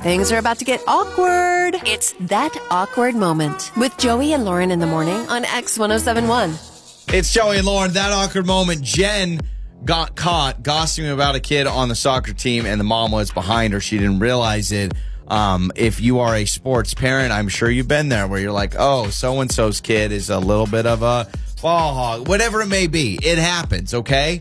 Things are about to get awkward. It's That Awkward Moment with Joey and Lauren in the morning on X1071. It's Joey and Lauren, That Awkward Moment. Jen got caught gossiping about a kid on the soccer team, and the mom was behind her. She didn't realize it. If you are a sports parent, I'm sure you've been there where you're like, oh, so-and-so's kid is a little bit of a ball hog. Whatever it may be, it happens, okay?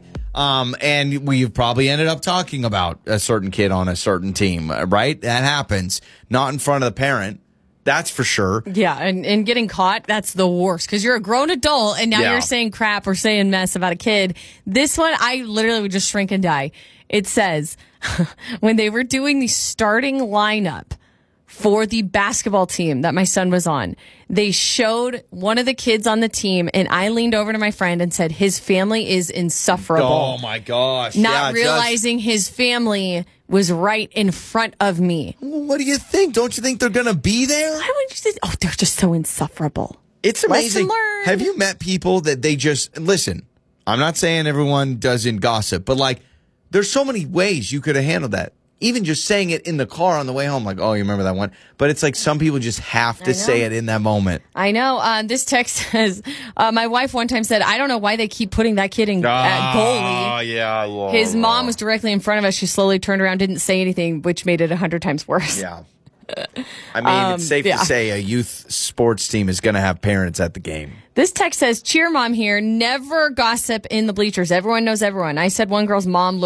And we've probably ended up talking about a certain kid on a certain team, right? That happens. Not in front of the parent. That's for sure. Yeah, and getting caught, that's the worst. Because you're a grown adult, and now you're saying crap or saying mess about a kid. This one, I literally would just shrink and die. It says, when they were doing the starting lineup for the basketball team that my son was on, they showed one of the kids on the team, and I leaned over to my friend and said, his family is insufferable. Oh, my gosh. Not realizing his family was right in front of me. Well, what do you think? Don't you think they're going to be there? Why would you say, oh, they're just so insufferable. It's amazing. Lesson learned. Have you met people that they just, listen, I'm not saying everyone doesn't gossip, but like, there's so many ways you could have handled that. Even just saying it in the car on the way home, like, oh, you remember that one? But it's like some people just have to say it in that moment. I know. This text says, my wife one time said, I don't know why they keep putting that kid in at goalie. Oh, yeah. His mom was directly in front of us. She slowly turned around, didn't say anything, which made it 100 times worse. Yeah. I mean, it's safe to say a youth sports team is going to have parents at the game. This text says, cheer mom here, never gossip in the bleachers. Everyone knows everyone. I said one girl's mom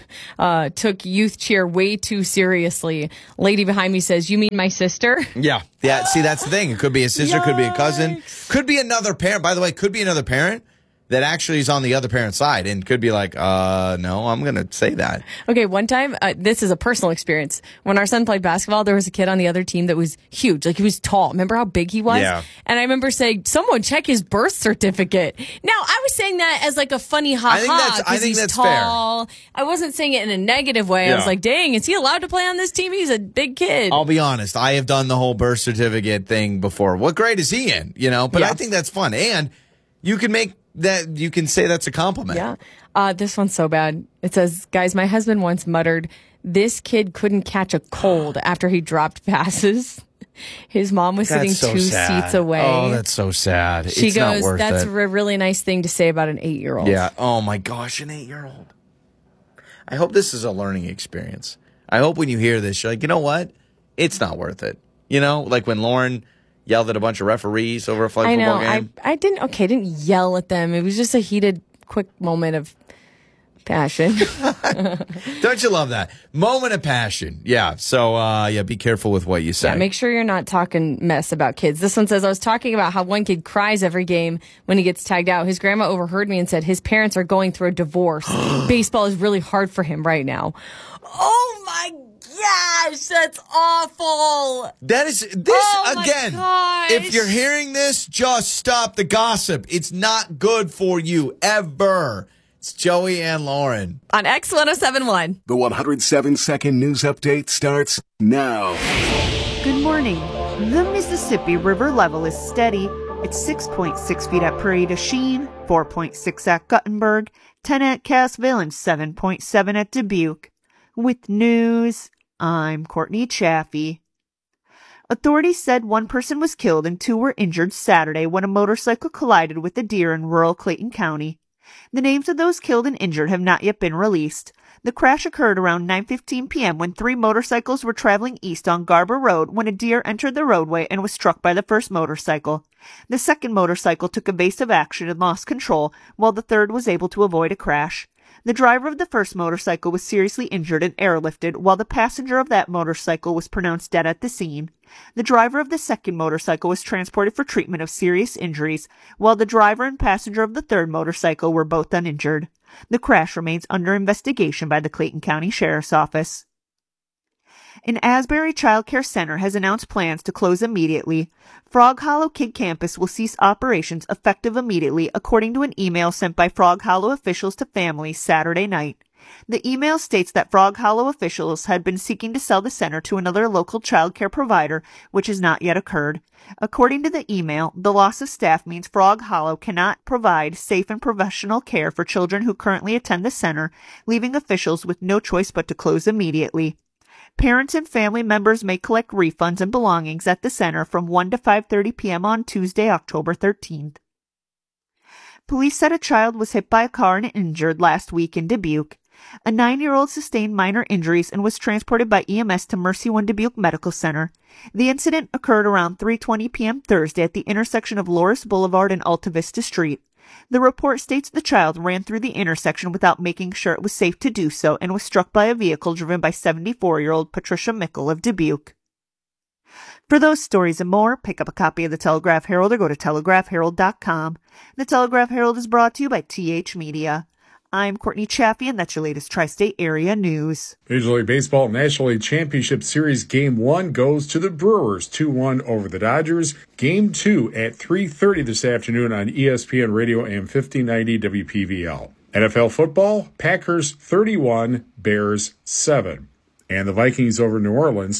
took youth cheer way too seriously. Lady behind me says, you mean my sister? Yeah. See, that's the thing. It could be a sister, could be a cousin, could be another parent. By the way, could be another parent that actually is on the other parent's side and could be like, no, I'm going to say that. Okay, one time, this is a personal experience. When our son played basketball, there was a kid on the other team that was huge. Like, he was tall. Remember how big he was? Yeah. And I remember saying, someone check his birth certificate. Now, I was saying that as like a funny ha-ha because he's tall. Fair. I wasn't saying it in a negative way. I was like, dang, is he allowed to play on this team? He's a big kid. I'll be honest. I have done the whole birth certificate thing before. What grade is he in? But I think that's fun. And you can say that's a compliment. Yeah. This one's so bad. It says, guys, my husband once muttered, this kid couldn't catch a cold after he dropped passes. His mom was sitting two seats away. Oh, that's so sad. She it's goes, not worth that's it. a really nice thing to say about an 8-year-old. Yeah. Oh, my gosh, an 8-year-old. I hope this is a learning experience. I hope when you hear this, you're like, you know what? It's not worth it. Like when Lauren yelled at a bunch of referees over a flag football game. I didn't yell at them. It was just a heated, quick moment of passion. Don't you love that? Moment of passion. Yeah. So, be careful with what you say. Yeah, make sure you're not talking mess about kids. This one says, I was talking about how one kid cries every game when he gets tagged out. His grandma overheard me and said his parents are going through a divorce. Baseball is really hard for him right now. Oh, my gosh, that's awful. That is, again, if you're hearing this, just stop the gossip. It's not good for you, ever. It's Joey and Lauren. On X1071. The 107-second news update starts now. Good morning. The Mississippi River level is steady. It's 6.6 feet at Prairie du Chien, 4.6 at Guttenberg, 10 at Cassville, and 7.7 at Dubuque. With news, I'm Courtney Chaffee. Authorities said one person was killed and 2 were injured Saturday when a motorcycle collided with a deer in rural Clayton County. The names of those killed and injured have not yet been released. The crash occurred around 9:15 p.m. when 3 motorcycles were traveling east on Garber Road when a deer entered the roadway and was struck by the first motorcycle. The second motorcycle took evasive action and lost control, while the third was able to avoid a crash. The driver of the first motorcycle was seriously injured and airlifted, while the passenger of that motorcycle was pronounced dead at the scene. The driver of the second motorcycle was transported for treatment of serious injuries, while the driver and passenger of the third motorcycle were both uninjured. The crash remains under investigation by the Clayton County Sheriff's Office. An Asbury Child Care Center has announced plans to close immediately. Frog Hollow Kid Campus will cease operations effective immediately, according to an email sent by Frog Hollow officials to families Saturday night. The email states that Frog Hollow officials had been seeking to sell the center to another local child care provider, which has not yet occurred. According to the email, the loss of staff means Frog Hollow cannot provide safe and professional care for children who currently attend the center, leaving officials with no choice but to close immediately. Parents and family members may collect refunds and belongings at the center from 1 to 5:30 p.m. on Tuesday, October 13th. Police said a child was hit by a car and injured last week in Dubuque. A 9-year-old sustained minor injuries and was transported by EMS to Mercy One Dubuque Medical Center. The incident occurred around 3:20 p.m. Thursday at the intersection of Loris Boulevard and Alta Vista Street. The report states the child ran through the intersection without making sure it was safe to do so and was struck by a vehicle driven by 74-year-old Patricia Mickle of Dubuque. For those stories and more, pick up a copy of the Telegraph Herald or go to telegraphherald.com. The Telegraph Herald is brought to you by TH Media. I'm Courtney Chaffee, and that's your latest Tri-State Area news. Major League Baseball National League Championship Series Game 1 goes to the Brewers, 2-1 over the Dodgers. Game 2 at 3:30 this afternoon on ESPN Radio AM 1590 WPVL. NFL football, Packers 31, Bears 7. And the Vikings over New Orleans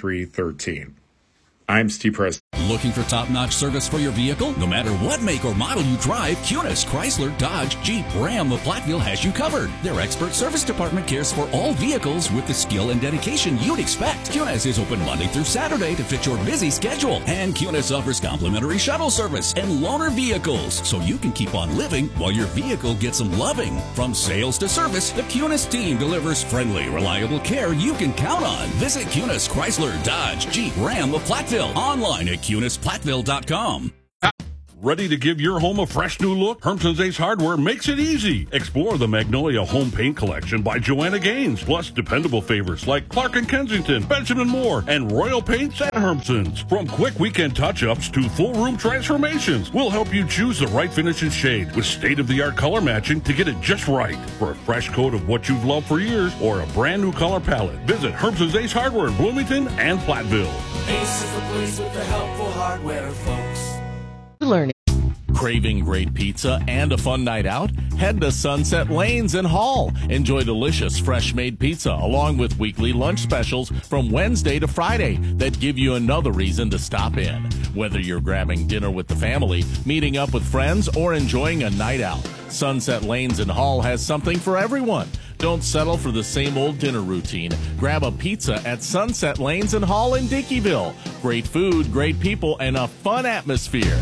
23-13. I'm Steve Preston. Looking for top-notch service for your vehicle? No matter what make or model you drive, Kunis, Chrysler, Dodge, Jeep, Ram of Platteville has you covered. Their expert service department cares for all vehicles with the skill and dedication you'd expect. Kunis is open Monday through Saturday to fit your busy schedule. And Kunis offers complimentary shuttle service and loaner vehicles, so you can keep on living while your vehicle gets some loving. From sales to service, the Kunis team delivers friendly, reliable care you can count on. Visit Kunis, Chrysler, Dodge, Jeep, Ram of Platteville. Online at CunisPlatteville.com. Ready to give your home a fresh new look? Hermson's Ace Hardware makes it easy. Explore the Magnolia Home Paint Collection by Joanna Gaines, plus dependable favorites like Clark & Kensington, Benjamin Moore, and Royal Paints at Hermson's. From quick weekend touch-ups to full room transformations, we'll help you choose the right finish and shade with state-of-the-art color matching to get it just right. For a fresh coat of what you've loved for years or a brand new color palette, visit Hermson's Ace Hardware in Bloomington and Platteville. Ace is the place with the helpful hardware, folks. Learning. Craving great pizza and a fun night out? Head to Sunset Lanes in Hall. Enjoy delicious fresh-made pizza along with weekly lunch specials from Wednesday to Friday that give you another reason to stop in. Whether you're grabbing dinner with the family, meeting up with friends, or enjoying a night out, Sunset Lanes in Hall has something for everyone. Don't settle for the same old dinner routine. Grab a pizza at Sunset Lanes in Hall in Dickeyville. Great food, great people, and a fun atmosphere.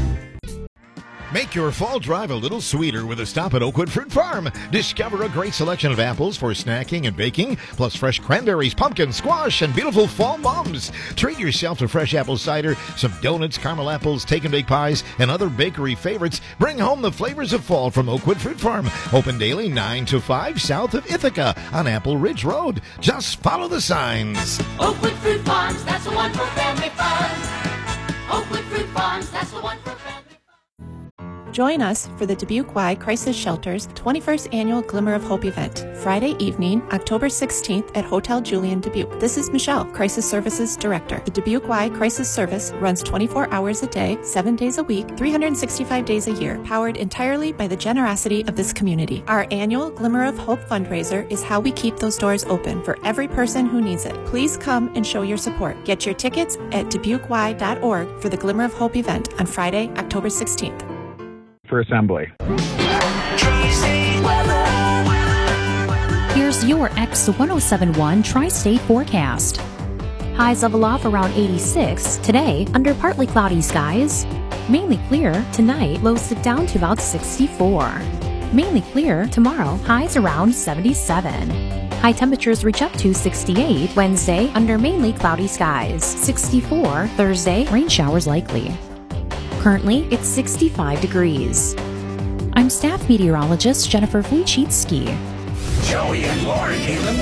Make your fall drive a little sweeter with a stop at Oakwood Fruit Farm. Discover a great selection of apples for snacking and baking, plus fresh cranberries, pumpkin, squash, and beautiful fall mums. Treat yourself to fresh apple cider, some donuts, caramel apples, take and bake pies, and other bakery favorites. Bring home the flavors of fall from Oakwood Fruit Farm. Open daily 9 to 5 south of Ithaca on Apple Ridge Road. Just follow the signs. Oakwood Fruit Farms, that's the one for family fun. Oakwood Fruit Farms, that's the one for family fun. Join us for the Dubuque Y Crisis Shelter's 21st Annual Glimmer of Hope event, Friday evening, October 16th at Hotel Julian Dubuque. This is Michelle, Crisis Services Director. The Dubuque Y Crisis Service runs 24 hours a day, 7 days a week, 365 days a year, powered entirely by the generosity of this community. Our annual Glimmer of Hope fundraiser is how we keep those doors open for every person who needs it. Please come and show your support. Get your tickets at dubuquey.org for the Glimmer of Hope event on Friday, October 16th. For assembly. Here's your X1071 Tri-State forecast. Highs level off around 86 today under partly cloudy skies. Mainly clear tonight, lows dip down to about 64. Mainly clear tomorrow, highs around 77. High temperatures reach up to 68 Wednesday under mainly cloudy skies. 64 Thursday, rain showers likely. Currently, it's 65 degrees. I'm staff meteorologist Jennifer Wojcicki. Joey and Lauren in the morning.